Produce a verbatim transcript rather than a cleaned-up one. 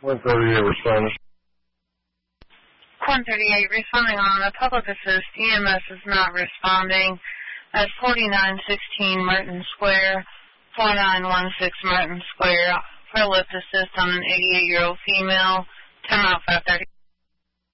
one thirty-eight responding. one thirty-eight responding on the public assist. E M S is not responding at forty-nine sixteen Merton Square, forty-nine sixteen Merton Square, for lift assist on an eighty-eight-year-old female. Time out five thirty.